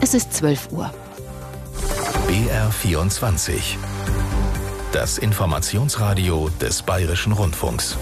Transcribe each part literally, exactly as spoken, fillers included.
Es ist zwölf Uhr. B R vierundzwanzig. Das Informationsradio des Bayerischen Rundfunks.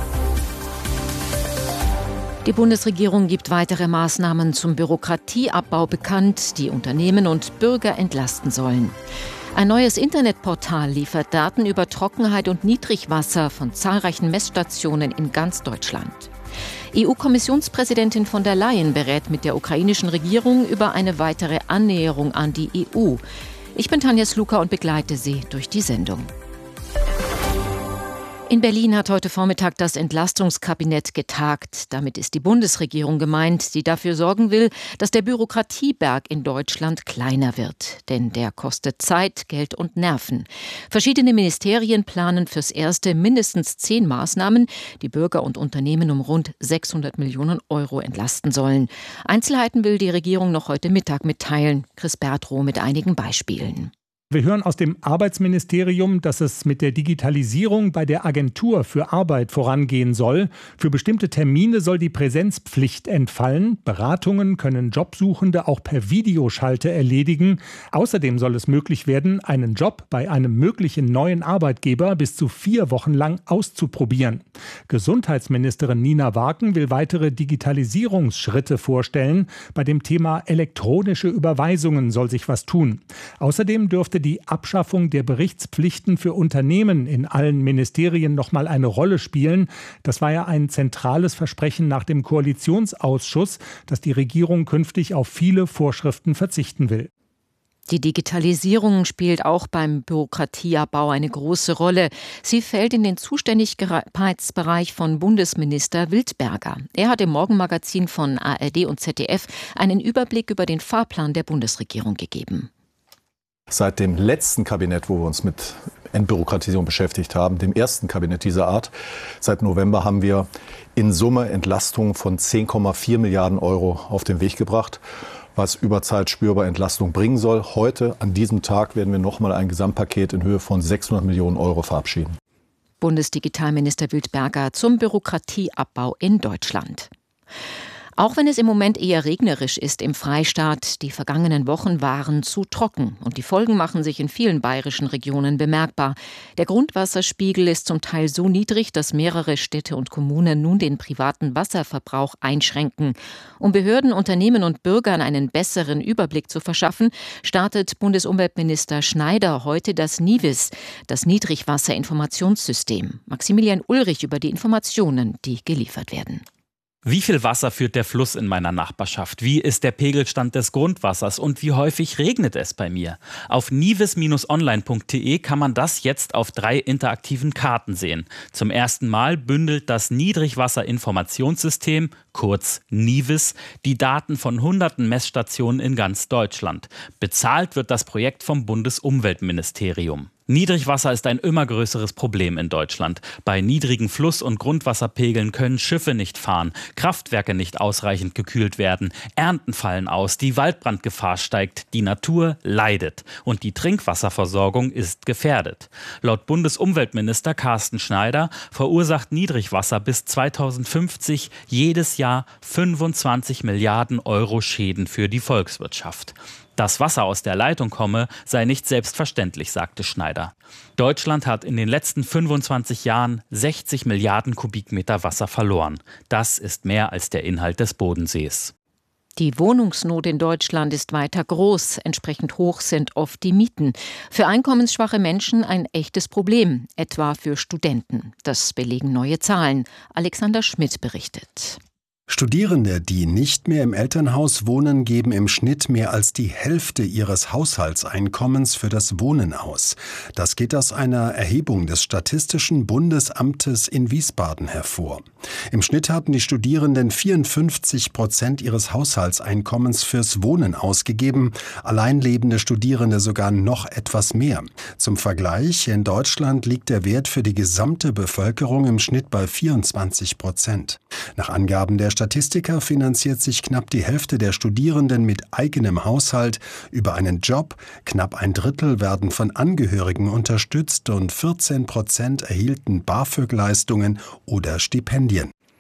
Die Bundesregierung gibt weitere Maßnahmen zum Bürokratieabbau bekannt, die Unternehmen und Bürger entlasten sollen. Ein neues Internetportal liefert Daten über Trockenheit und Niedrigwasser von zahlreichen Messstationen in ganz Deutschland. E U-Kommissionspräsidentin von der Leyen berät mit der ukrainischen Regierung über eine weitere Annäherung an die E U. Ich bin Tanja Sluka und begleite Sie durch die Sendung. In Berlin hat heute Vormittag das Entlastungskabinett getagt. Damit ist die Bundesregierung gemeint, die dafür sorgen will, dass der Bürokratieberg in Deutschland kleiner wird. Denn der kostet Zeit, Geld und Nerven. Verschiedene Ministerien planen fürs Erste mindestens zehn Maßnahmen, die Bürger und Unternehmen um rund sechshundert Millionen Euro entlasten sollen. Einzelheiten will die Regierung noch heute Mittag mitteilen. Chris Bertrow mit einigen Beispielen. Wir hören aus dem Arbeitsministerium, dass es mit der Digitalisierung bei der Agentur für Arbeit vorangehen soll. Für bestimmte Termine soll die Präsenzpflicht entfallen. Beratungen können Jobsuchende auch per Videoschalte erledigen. Außerdem soll es möglich werden, einen Job bei einem möglichen neuen Arbeitgeber bis zu vier Wochen lang auszuprobieren. Gesundheitsministerin Nina Waken will weitere Digitalisierungsschritte vorstellen. Bei dem Thema elektronische Überweisungen soll sich was tun. Außerdem dürfte die Abschaffung der Berichtspflichten für Unternehmen in allen Ministerien noch mal eine Rolle spielen. Das war ja ein zentrales Versprechen nach dem Koalitionsausschuss, dass die Regierung künftig auf viele Vorschriften verzichten will. Die Digitalisierung spielt auch beim Bürokratieabbau eine große Rolle. Sie fällt in den Zuständigkeitsbereich von Bundesminister Wildberger. Er hat im Morgenmagazin von A R D und Z D F einen Überblick über den Fahrplan der Bundesregierung gegeben. Seit dem letzten Kabinett, wo wir uns mit Entbürokratisierung beschäftigt haben, dem ersten Kabinett dieser Art, seit November haben wir in Summe Entlastungen von zehn Komma vier Milliarden Euro auf den Weg gebracht, was über Zeit spürbar Entlastung bringen soll. Heute, an diesem Tag, werden wir nochmal ein Gesamtpaket in Höhe von sechshundert Millionen Euro verabschieden. Bundesdigitalminister Wildberger zum Bürokratieabbau in Deutschland. Auch wenn es im Moment eher regnerisch ist im Freistaat, die vergangenen Wochen waren zu trocken und die Folgen machen sich in vielen bayerischen Regionen bemerkbar. Der Grundwasserspiegel ist zum Teil so niedrig, dass mehrere Städte und Kommunen nun den privaten Wasserverbrauch einschränken. Um Behörden, Unternehmen und Bürgern einen besseren Überblick zu verschaffen, startet Bundesumweltminister Schneider heute das NIWIS, das Niedrigwasserinformationssystem. Maximilian Ulrich über die Informationen, die geliefert werden. Wie viel Wasser führt der Fluss in meiner Nachbarschaft? Wie ist der Pegelstand des Grundwassers? Und wie häufig regnet es bei mir? Auf nivis Bindestrich online Punkt de kann man das jetzt auf drei interaktiven Karten sehen. Zum ersten Mal bündelt das Niedrigwasserinformationssystem, kurz NIWIS, die Daten von hunderten Messstationen in ganz Deutschland. Bezahlt wird das Projekt vom Bundesumweltministerium. Niedrigwasser ist ein immer größeres Problem in Deutschland. Bei niedrigen Fluss- und Grundwasserpegeln können Schiffe nicht fahren, Kraftwerke nicht ausreichend gekühlt werden, Ernten fallen aus, die Waldbrandgefahr steigt, die Natur leidet und die Trinkwasserversorgung ist gefährdet. Laut Bundesumweltminister Carsten Schneider verursacht Niedrigwasser bis zweitausendfünfzig jedes Jahr fünfundzwanzig Milliarden Euro Schäden für die Volkswirtschaft. Dass Wasser aus der Leitung komme, sei nicht selbstverständlich, sagte Schneider. Deutschland hat in den letzten fünfundzwanzig Jahren sechzig Milliarden Kubikmeter Wasser verloren. Das ist mehr als der Inhalt des Bodensees. Die Wohnungsnot in Deutschland ist weiter groß. Entsprechend hoch sind oft die Mieten. Für einkommensschwache Menschen ein echtes Problem, etwa für Studenten. Das belegen neue Zahlen. Alexander Schmidt berichtet. Studierende, die nicht mehr im Elternhaus wohnen, geben im Schnitt mehr als die Hälfte ihres Haushaltseinkommens für das Wohnen aus. Das geht aus einer Erhebung des Statistischen Bundesamtes in Wiesbaden hervor. Im Schnitt hatten die Studierenden vierundfünfzig Prozent ihres Haushaltseinkommens fürs Wohnen ausgegeben, alleinlebende Studierende sogar noch etwas mehr. Zum Vergleich, in Deutschland liegt der Wert für die gesamte Bevölkerung im Schnitt bei vierundzwanzig Prozent. Nach Angaben der Statistiker finanziert sich knapp die Hälfte der Studierenden mit eigenem Haushalt über einen Job, knapp ein Drittel werden von Angehörigen unterstützt und vierzehn Prozent erhielten BAföG-Leistungen oder Stipendien.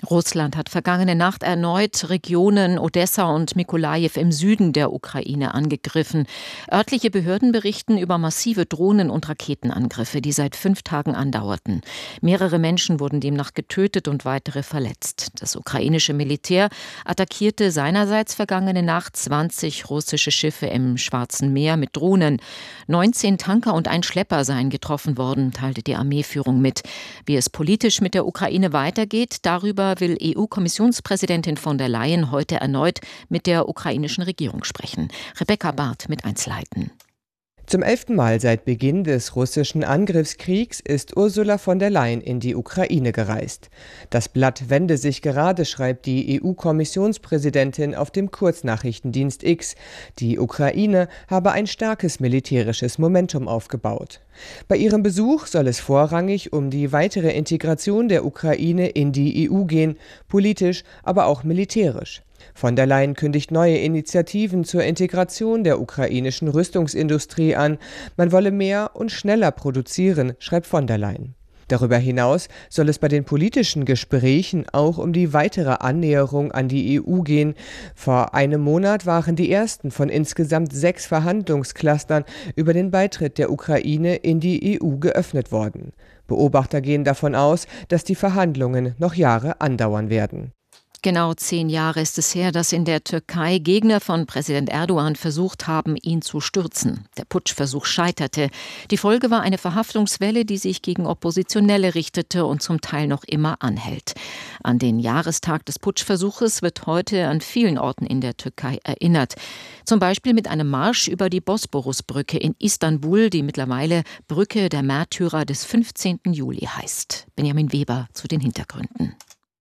Russland hat vergangene Nacht erneut Regionen Odessa und Mykolajiw im Süden der Ukraine angegriffen. Örtliche Behörden berichten über massive Drohnen- und Raketenangriffe, die seit fünf Tagen andauerten. Mehrere Menschen wurden demnach getötet und weitere verletzt. Das ukrainische Militär attackierte seinerseits vergangene Nacht zwanzig russische Schiffe im Schwarzen Meer mit Drohnen. neunzehn Tanker und ein Schlepper seien getroffen worden, teilte die Armeeführung mit. Wie es politisch mit der Ukraine weitergeht, darüber will E U-Kommissionspräsidentin von der Leyen heute erneut mit der ukrainischen Regierung sprechen. Rebecca Barth mit Einzelheiten. Zum elften Mal seit Beginn des russischen Angriffskriegs ist Ursula von der Leyen in die Ukraine gereist. Das Blatt wende sich gerade, schreibt die E U-Kommissionspräsidentin auf dem Kurznachrichtendienst X. Die Ukraine habe ein starkes militärisches Momentum aufgebaut. Bei ihrem Besuch soll es vorrangig um die weitere Integration der Ukraine in die E U gehen, politisch, aber auch militärisch. Von der Leyen kündigt neue Initiativen zur Integration der ukrainischen Rüstungsindustrie an. Man wolle mehr und schneller produzieren, schreibt von der Leyen. Darüber hinaus soll es bei den politischen Gesprächen auch um die weitere Annäherung an die E U gehen. Vor einem Monat waren die ersten von insgesamt sechs Verhandlungsclustern über den Beitritt der Ukraine in die E U geöffnet worden. Beobachter gehen davon aus, dass die Verhandlungen noch Jahre andauern werden. Genau zehn Jahre ist es her, dass in der Türkei Gegner von Präsident Erdogan versucht haben, ihn zu stürzen. Der Putschversuch scheiterte. Die Folge war eine Verhaftungswelle, die sich gegen Oppositionelle richtete und zum Teil noch immer anhält. An den Jahrestag des Putschversuches wird heute an vielen Orten in der Türkei erinnert. Zum Beispiel mit einem Marsch über die Bosporusbrücke in Istanbul, die mittlerweile Brücke der Märtyrer des fünfzehnten Juli heißt. Benjamin Weber zu den Hintergründen.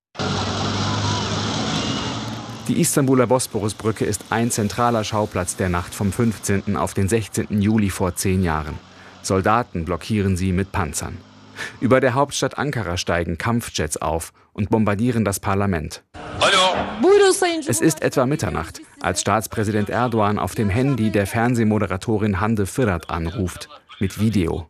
Die Istanbuler Bosporusbrücke ist ein zentraler Schauplatz der Nacht vom fünfzehnten auf den sechzehnten Juli vor zehn Jahren. Soldaten blockieren sie mit Panzern. Über der Hauptstadt Ankara steigen Kampfjets auf und bombardieren das Parlament. Es ist etwa Mitternacht, als Staatspräsident Erdogan auf dem Handy der Fernsehmoderatorin Hande Fırat anruft, mit Video.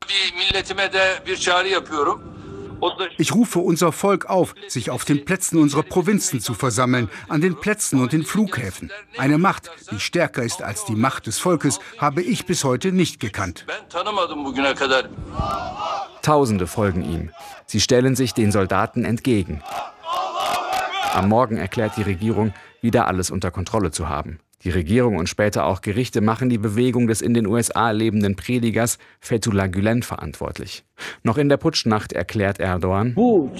Ich rufe unser Volk auf, sich auf den Plätzen unserer Provinzen zu versammeln, an den Plätzen und den Flughäfen. Eine Macht, die stärker ist als die Macht des Volkes, habe ich bis heute nicht gekannt. Tausende folgen ihm. Sie stellen sich den Soldaten entgegen. Am Morgen erklärt die Regierung, wieder alles unter Kontrolle zu haben. Die Regierung und später auch Gerichte machen die Bewegung des in den U S A lebenden Predigers Fethullah Gülen verantwortlich. Noch in der Putschnacht erklärt Erdogan: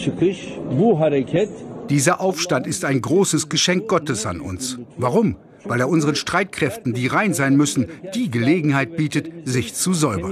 Dieser Aufstand ist ein großes Geschenk Gottes an uns. Warum? Weil er unseren Streitkräften, die rein sein müssen, die Gelegenheit bietet, sich zu säubern.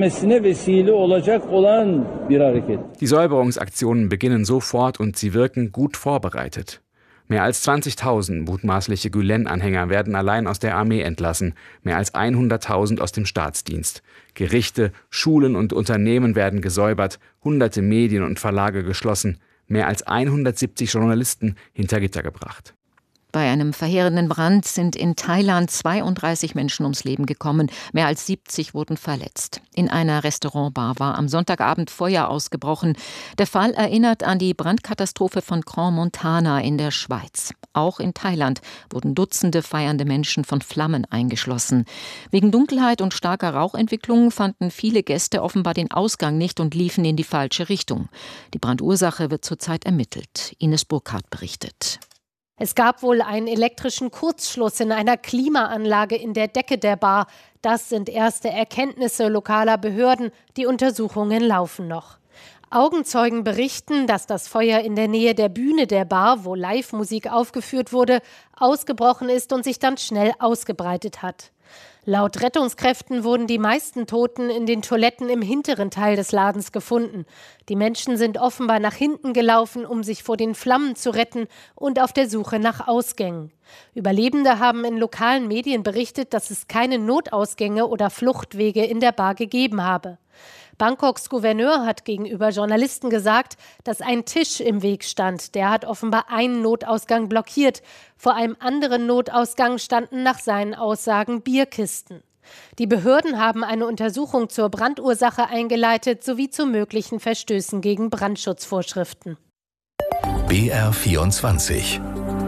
Die Säuberungsaktionen beginnen sofort und sie wirken gut vorbereitet. Mehr als zwanzigtausend mutmaßliche Gülen-Anhänger werden allein aus der Armee entlassen, mehr als hunderttausend aus dem Staatsdienst. Gerichte, Schulen und Unternehmen werden gesäubert, hunderte Medien und Verlage geschlossen, mehr als hundertsiebzig Journalisten hinter Gitter gebracht. Bei einem verheerenden Brand sind in Thailand zweiunddreißig Menschen ums Leben gekommen. Mehr als siebzig wurden verletzt. In einer Restaurantbar war am Sonntagabend Feuer ausgebrochen. Der Fall erinnert an die Brandkatastrophe von Crans-Montana in der Schweiz. Auch in Thailand wurden Dutzende feiernde Menschen von Flammen eingeschlossen. Wegen Dunkelheit und starker Rauchentwicklung fanden viele Gäste offenbar den Ausgang nicht und liefen in die falsche Richtung. Die Brandursache wird zurzeit ermittelt. Ines Burkhardt berichtet. Es gab wohl einen elektrischen Kurzschluss in einer Klimaanlage in der Decke der Bar. Das sind erste Erkenntnisse lokaler Behörden. Die Untersuchungen laufen noch. Augenzeugen berichten, dass das Feuer in der Nähe der Bühne der Bar, wo Live-Musik aufgeführt wurde, ausgebrochen ist und sich dann schnell ausgebreitet hat. Laut Rettungskräften wurden die meisten Toten in den Toiletten im hinteren Teil des Ladens gefunden. Die Menschen sind offenbar nach hinten gelaufen, um sich vor den Flammen zu retten und auf der Suche nach Ausgängen. Überlebende haben in lokalen Medien berichtet, dass es keine Notausgänge oder Fluchtwege in der Bar gegeben habe. Bangkoks Gouverneur hat gegenüber Journalisten gesagt, dass ein Tisch im Weg stand. Der hat offenbar einen Notausgang blockiert. Vor einem anderen Notausgang standen nach seinen Aussagen Bierkisten. Die Behörden haben eine Untersuchung zur Brandursache eingeleitet sowie zu möglichen Verstößen gegen Brandschutzvorschriften. B R vierundzwanzig.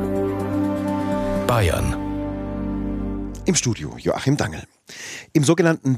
Bayern. Im Studio Joachim Dangel. Im sogenannten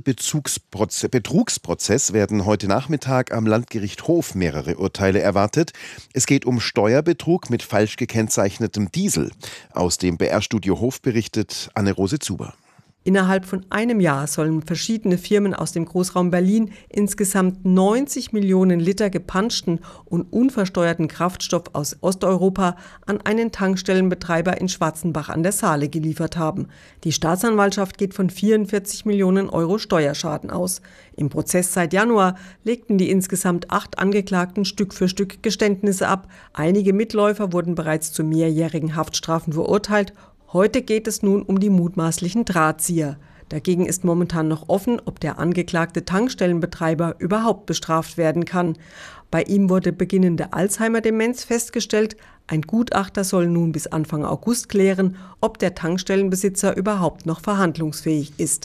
Dieselbetrugsprozess werden heute Nachmittag am Landgericht Hof mehrere Urteile erwartet. Es geht um Steuerbetrug mit falsch gekennzeichnetem Diesel. Aus dem B R-Studio Hof berichtet Anne-Rose Zuber. Innerhalb von einem Jahr sollen verschiedene Firmen aus dem Großraum Berlin insgesamt neunzig Millionen Liter gepanschten und unversteuerten Kraftstoff aus Osteuropa an einen Tankstellenbetreiber in Schwarzenbach an der Saale geliefert haben. Die Staatsanwaltschaft geht von vierundvierzig Millionen Euro Steuerschaden aus. Im Prozess seit Januar legten die insgesamt acht Angeklagten Stück für Stück Geständnisse ab. Einige Mitläufer wurden bereits zu mehrjährigen Haftstrafen verurteilt. Heute geht es nun um die mutmaßlichen Drahtzieher. Dagegen ist momentan noch offen, ob der angeklagte Tankstellenbetreiber überhaupt bestraft werden kann. Bei ihm wurde beginnende Alzheimer-Demenz festgestellt. Ein Gutachter soll nun bis Anfang August klären, ob der Tankstellenbesitzer überhaupt noch verhandlungsfähig ist.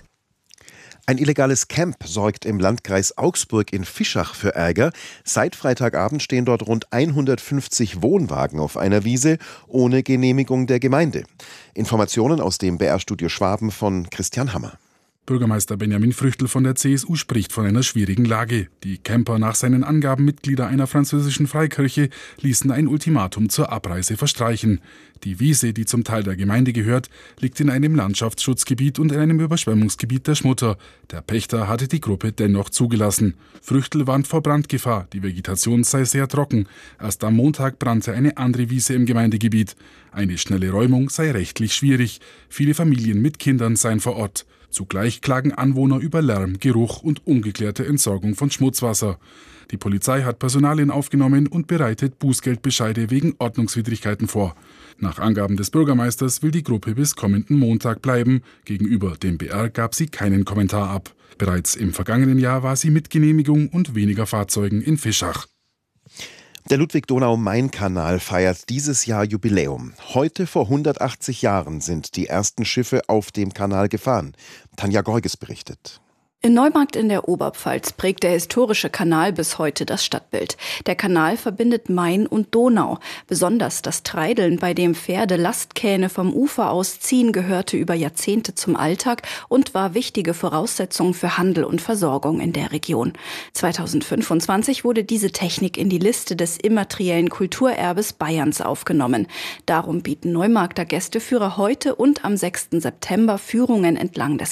Ein illegales Camp sorgt im Landkreis Augsburg in Fischach für Ärger. Seit Freitagabend stehen dort rund hundertfünfzig Wohnwagen auf einer Wiese ohne Genehmigung der Gemeinde. Informationen aus dem B R-Studio Schwaben von Christian Hammer. Bürgermeister Benjamin Früchtl von der C S U spricht von einer schwierigen Lage. Die Camper, nach seinen Angaben Mitglieder einer französischen Freikirche, ließen ein Ultimatum zur Abreise verstreichen. Die Wiese, die zum Teil der Gemeinde gehört, liegt in einem Landschaftsschutzgebiet und in einem Überschwemmungsgebiet der Schmutter. Der Pächter hatte die Gruppe dennoch zugelassen. Früchtl warnt vor Brandgefahr, die Vegetation sei sehr trocken. Erst am Montag brannte eine andere Wiese im Gemeindegebiet. Eine schnelle Räumung sei rechtlich schwierig. Viele Familien mit Kindern seien vor Ort. Zugleich klagen Anwohner über Lärm, Geruch und ungeklärte Entsorgung von Schmutzwasser. Die Polizei hat Personalien aufgenommen und bereitet Bußgeldbescheide wegen Ordnungswidrigkeiten vor. Nach Angaben des Bürgermeisters will die Gruppe bis kommenden Montag bleiben. Gegenüber dem B R gab sie keinen Kommentar ab. Bereits im vergangenen Jahr war sie mit Genehmigung und weniger Fahrzeugen in Fischach. Der Ludwig-Donau-Main-Kanal feiert dieses Jahr Jubiläum. Heute vor hundertachtzig Jahren sind die ersten Schiffe auf dem Kanal gefahren. Tanja Gorges berichtet. In Neumarkt in der Oberpfalz prägt der historische Kanal bis heute das Stadtbild. Der Kanal verbindet Main und Donau. Besonders das Treideln, bei dem Pferde Lastkähne vom Ufer aus ziehen, gehörte über Jahrzehnte zum Alltag und war wichtige Voraussetzung für Handel und Versorgung in der Region. zweitausendfünfundzwanzig wurde diese Technik in die Liste des immateriellen Kulturerbes Bayerns aufgenommen. Darum bieten Neumarkter Gästeführer heute und am sechsten September Führungen entlang des